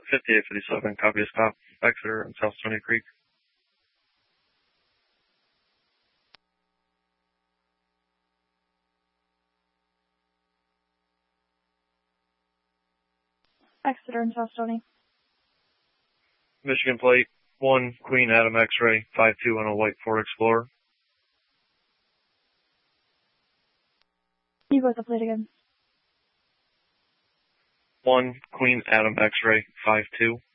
5857, copy of stop, Exeter and South Stony Creek. Exeter and South Stony. Michigan plate 1, Queen Adam X-ray 52 on a white Ford Explorer. You got the plate again. 1, Queen Adam X-ray 52